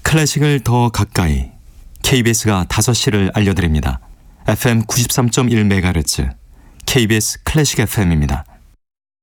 클래식을 더 가까이 KBS가 5시를 알려드립니다. FM 93.1MHz KBS 클래식 FM입니다.